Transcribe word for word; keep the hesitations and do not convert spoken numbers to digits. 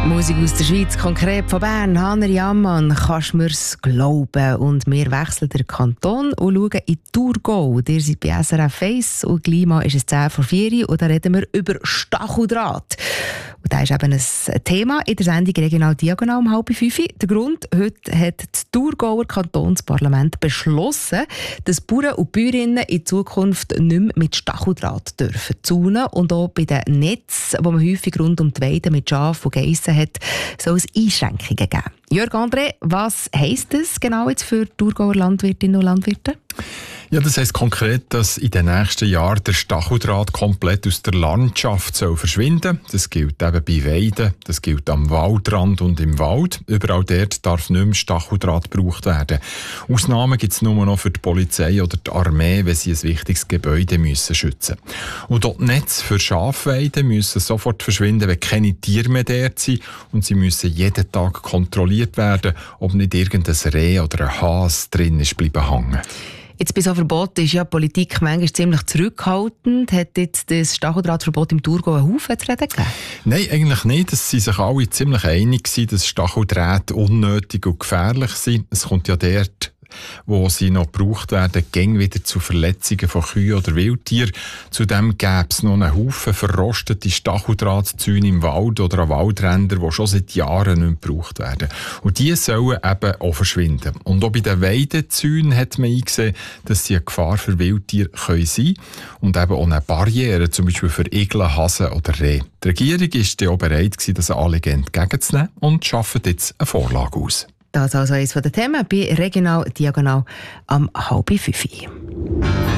Musik aus der Schweiz, konkret von Bern. Hanner Jammann, kannst du mir's glauben? Und wir wechseln den Kanton und schauen in Thurgau. Ihr seid bei S R F eins und gleich mal ist es zehn vor vier und da reden wir über Stacheldraht. Und das ist eben ein Thema in der Sendung «Regional Diagonal» um halb fünf. Der Grund, heute hat das Thurgauer Kantonsparlament beschlossen, dass Bauern und Bäuerinnen in Zukunft nicht mehr mit Stacheldraht dürfen zäunen. Und auch bei den Netzen, die man häufig rund um die Weiden mit Schafen und Geissen hat, soll es Einschränkungen geben. Jörg André, was heisst das genau jetzt für Thurgauer Landwirtinnen und Landwirte? Ja, das heisst konkret, dass in den nächsten Jahren der Stacheldraht komplett aus der Landschaft soll verschwinden. Das gilt eben bei Weiden, das gilt am Waldrand und im Wald. Überall dort darf nicht mehr Stacheldraht gebraucht werden. Ausnahmen gibt es nur noch für die Polizei oder die Armee, wenn sie ein wichtiges Gebäude müssen schützen müssen. Und dort Netze für Schafweiden müssen sofort verschwinden, wenn keine Tiere mehr dort sind. Und sie müssen jeden Tag kontrolliert werden, ob nicht irgendein Reh oder ein Hase drin ist bleiben hängen. Jetzt bei so Verboten ist ja die Politik manchmal ziemlich zurückhaltend. Hat jetzt das Stacheldrahtverbot im Thurgau einen Haufen zu reden gegeben? Nein, eigentlich nicht. Es sind sich alle ziemlich einig gewesen, dass Stacheldrähte unnötig und gefährlich sind. Es kommt ja dort, wo sie noch gebraucht werden, gäng wieder zu Verletzungen von Kühen oder Wildtieren. Zudem gäbe es noch einen Haufen verrostete Stacheldrahtzäune im Wald oder an Waldrändern, die schon seit Jahren nicht mehr gebraucht werden. Und die sollen eben auch verschwinden. Und auch bei den Weidezäunen hat man eingesehen, dass sie eine Gefahr für Wildtiere können sein und eben auch eine Barriere, zum Beispiel für Igel, Hasen oder Rehe. Die Regierung war auch bereit gewesen, das Anliegen entgegenzunehmen und schafft jetzt eine Vorlage aus. Das ist also eines der Themen bei Regional Diagonal am halb fünf.